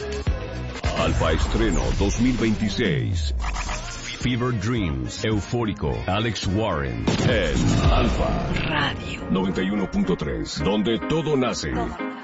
Alfa Estreno 2026. Fever Dreams, Eufórico, Alex Warren, en Alfa Radio 91.3, donde todo nace.